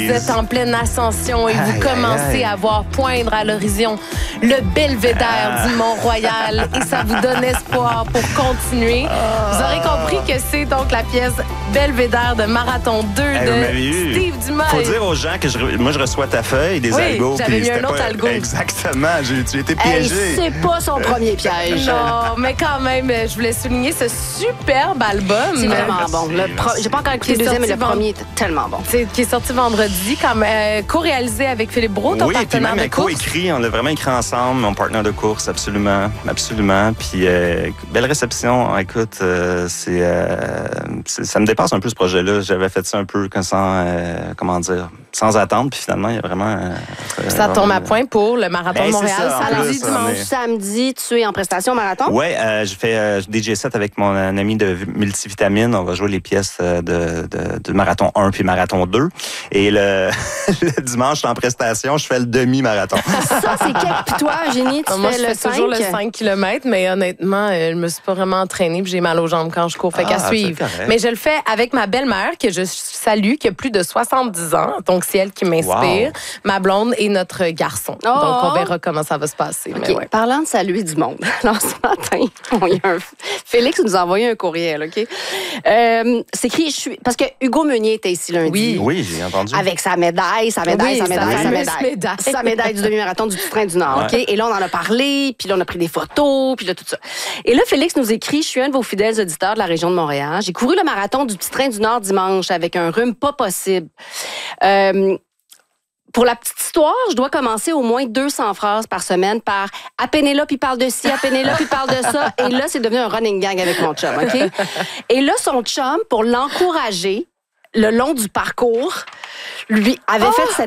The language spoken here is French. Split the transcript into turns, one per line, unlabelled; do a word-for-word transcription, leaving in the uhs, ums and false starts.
Vous êtes en pleine ascension et vous
Aïe,
commencez
aïe, aïe.
à voir poindre à l'horizon le belvédère
Ah.
du Mont-Royal et ça vous donne espoir pour continuer.
Ah.
Vous aurez compris que c'est donc la pièce Belvédère de Marathon deux
Hey, vous m'avez eu.
de Steve Dumas.
Faut dire aux gens que je, re- moi, je reçois ta feuille, des
Oui,
algos.
j'avais
puis
mis un
c'était
autre
pas-
algo.
Exactement, j'ai j'ai été
Hey,
piégé.
c'est pas son premier piège.
Non, mais quand même, je voulais souligner ce superbe album.
C'est vraiment
Merci,
bon. Le pro-
merci.
J'ai pas encore écouté
Qui
le
est
deuxième, mais le
sorti
premier était tellement bon.
C'est- qui est sorti vendredi, comme euh, co-réalisé avec Philippe Brault, ton
Oui, puis
partenaire
même
de course.
co-écrit, on l'a vraiment écrit ensemble, mon partenaire de course, absolument, absolument. Puis euh, belle réception, écoute, euh, c'est, euh, c'est- ça me dépasse un peu ce projet-là. J'avais fait ça un peu comme sans, euh, comment dire, sans attendre, puis finalement, il y a vraiment... euh,
Ça tombe à
vraiment-
point pour le Marathon
Ben,
de
c'est
Montréal,
ça, en
samedi,
plus, on
dimanche.
est-
Samedi, tu es en prestation marathon?
Ouais, euh, je fais euh, D J set avec mon euh, ami de multivitamine. On va jouer les pièces euh, de, de, de marathon un puis marathon deux. Et le, le dimanche, je suis en prestation, je fais le demi-marathon.
Ça, c'est quel? Puis toi, Génie, tu
Moi,
fais
je
le
fais toujours le
cinq?
cinq kilomètres, mais honnêtement, euh, je me suis pas vraiment entraînée puis j'ai mal aux jambes quand je cours. Fait qu'à
Ah,
suivre.
c'est correct.
Mais je le fais avec ma belle-mère, que je salue, qui a plus de soixante-dix ans. Donc, c'est elle qui m'inspire.
Wow.
Ma blonde et notre garçon.
Oh!
Donc, on verra comment ça va se passer.
OK.
Mais ouais.
Parlant de saluer du monde, alors ce matin, on y a un... Félix nous a envoyé un courriel, OK? Euh, c'est écrit, je suis... Parce que Hugo Meunier était ici lundi.
Oui.
Oui, j'ai entendu.
Avec sa médaille, sa médaille,
Oui,
sa
sa
médaille, sa
fameuse
médaille.
médaille.
Sa médaille du demi-marathon du Petit Train du Nord, OK?
Ouais.
Et là, on en a parlé, puis là, on a pris des photos, puis là, tout ça. Et là, Félix nous écrit, je suis un de vos fidèles auditeurs de la région de Montréal. J'ai couru le marathon du Petit Train du Nord dimanche avec un rhume pas possible. Euh... Pour la petite histoire, je dois commencer au moins deux cents phrases par semaine par « À Pénélope, il parle de ci, à Pénélope, il parle de ça. » Et là, c'est devenu un running gang avec mon chum, OK? Et là, son chum, pour l'encourager, le long du parcours, lui avait fait cette